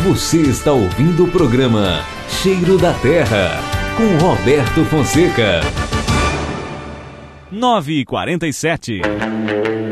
Você está ouvindo o programa Cheiro da Terra, com Roberto Fonseca. 9h47.